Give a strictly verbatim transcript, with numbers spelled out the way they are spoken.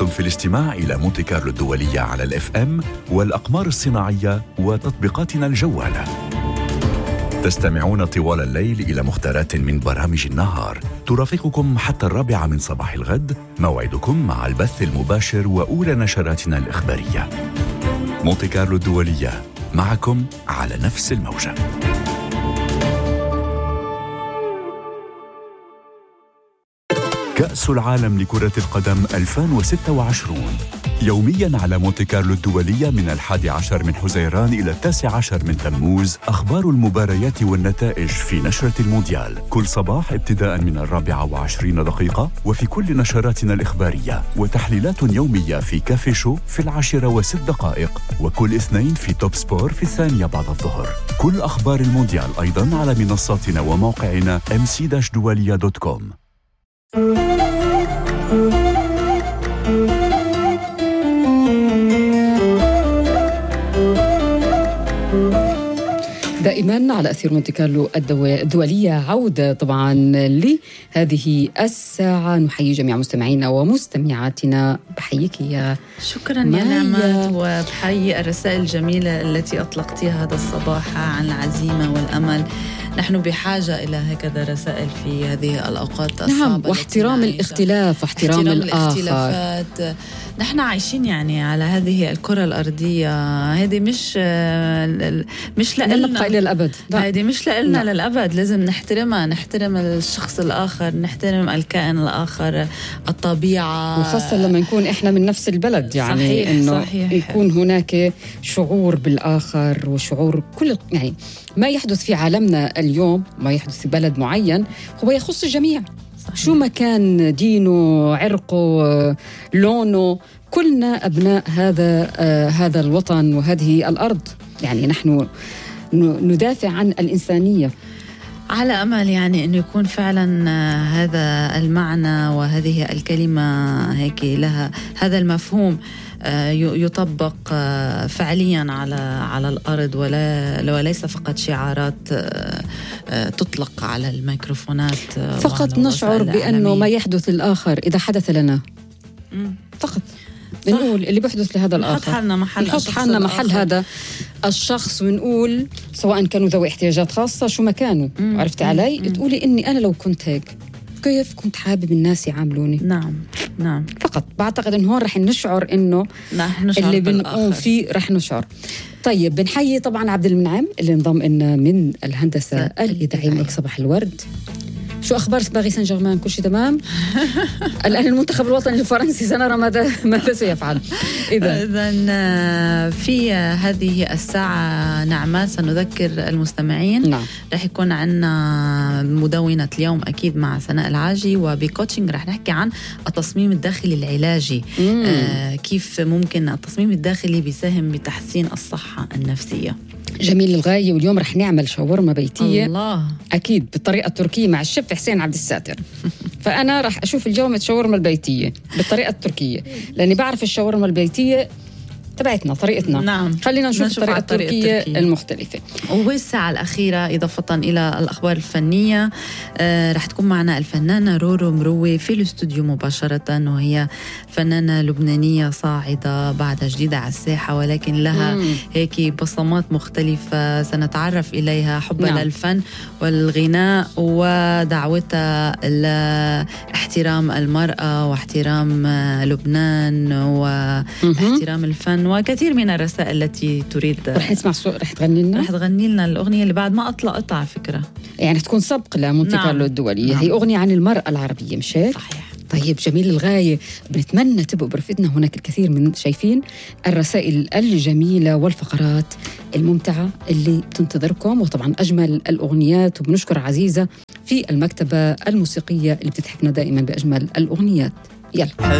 أنتم في الاستماع إلى مونتي كارلو الدولية على الإف إم والأقمار الصناعية وتطبيقاتنا الجوالة. تستمعون طوال الليل إلى مختارات من برامج النهار ترافقكم حتى الرابعة من صباح الغد. موعدكم مع البث المباشر وأولى نشراتنا الإخبارية. مونتي كارلو الدولية معكم على نفس الموجة. كأس العالم لكرة القدم ألفين وستة وعشرين يومياً على مونتي كارلو الدولية من الحادي عشر من حزيران إلى التاسع عشر من تموز. أخبار المباريات والنتائج في نشرة المونديال كل صباح ابتداء من الرابعة وعشرين دقيقة، وفي كل نشراتنا الإخبارية، وتحليلات يومية في كافي شو في العاشرة وست دقائق، وكل اثنين في توب سبور في الثانية بعد الظهر. كل أخبار المونديال أيضاً على منصاتنا وموقعنا إم سي دولية دوت كوم. دائما على أثير مونتي كارلو الدولية عودة طبعا لهذه الساعة. نحيي جميع مستمعينا ومستمعاتنا. بحييك يا شكرا يا نعمات، وبحيي الرسائل الجميلة التي أطلقتيها هذا الصباح عن العزيمة والأمل. نحن بحاجة إلى هكذا رسائل في هذه الأوقات الصعبة. نعم، واحترام الاختلاف، احترام, احترام الاختلافات. نحن عايشين يعني على هذه الكرة الأرضية، هذه مش مش لنا إلى الأبد، هذه مش لنا للأبد. لازم نحترمها، نحترم الشخص الآخر، نحترم الكائن الآخر، الطبيعة، وخاصة لما نكون إحنا من نفس البلد. يعني صحيح إنه صحيح. يكون هناك شعور بالآخر وشعور كل يعني ما يحدث في عالمنا اليوم، ما يحدث في بلد معين هو يخص الجميع. صحيح. شو ما كان دينه، عرقه، لونه، كلنا أبناء هذا آه هذا الوطن وهذه الأرض. يعني نحن ندافع عن الإنسانية، على أمل يعني أنه يكون فعلا هذا المعنى وهذه الكلمة هيك لها هذا المفهوم يطبق فعليا على على الأرض، ولا وليس فقط شعارات تطلق على الميكروفونات. فقط نشعر بأنه ما يحدث للآخر إذا حدث لنا فقط بنقول اللي بيحدث لهذا الآخر، نحط حالنا محل نحط حالنا محل هذا الشخص ونقول سواء كانوا ذوي احتياجات خاصة شو ما كانوا. عرفتي علي؟ مم. تقولي إني أنا لو كنت هيك كيف كنت حابب الناس يعاملوني. نعم نعم. فقط بعتقد إن هون رح نشعر إنه اللي بنقوم فيه رح نشعر. طيب بنحيي طبعا عبد المنعم اللي انضم لنا من الهندسة الإذاعية. صباح الورد. شو أخبار باريس سان جيرمان؟ كل شيء تمام؟ الآن المنتخب الوطني الفرنسي سنرى ماذا ماذا سيفعل. إذا إذن في هذه الساعة نعمات سنذكر المستمعين. نعم. رح يكون عنا مدونة اليوم أكيد مع سناء العاجي، وبكوتشنج رح نحكي عن التصميم الداخلي العلاجي. آه كيف ممكن التصميم الداخلي بيساهم بتحسين الصحة النفسية. جميل الغاية. واليوم رح نعمل شاورما بيتية. الله. أكيد بالطريقة التركية مع الشيف حسين عبد الساتر. فأنا رح أشوف اليوم الشاورما البيتية بالطريقة التركية، لأني بعرف الشاورما البيتية تبعتنا طريقتنا. نعم. خلينا نشوف الطريقة التركية, التركية المختلفة. والساعة الأخيرة إضافة إلى الأخبار الفنية آه رح تكون معنا الفنانة رورو مروي في الاستوديو مباشرة، وهي فنانة لبنانية صاعدة بعد جديدة على الساحة، ولكن لها مم. هيك بصمات مختلفة سنتعرف إليها، حبها نعم. للفن والغناء ودعوتها لاحترام المرأة واحترام لبنان واحترام الفن وكثير من الرسائل التي تريد. رح نسمع سو... رح تغني لنا رح تغني لنا الأغنية اللي بعد ما أطلقتها على فكرة، يعني تكون سبق لمونتي كارلو الدولية. نعم. هي أغنية عن المرأة العربية مش هيك؟ صحيح. طيب جميل الغاية. بنتمنى تبقوا برفقتنا. هناك الكثير من شايفين الرسائل الجميلة والفقرات الممتعة اللي تنتظركم، وطبعا أجمل الأغنيات. وبنشكر عزيزة في المكتبة الموسيقية اللي بتتحفنا دائما بأجمل الأغنيات. يلا.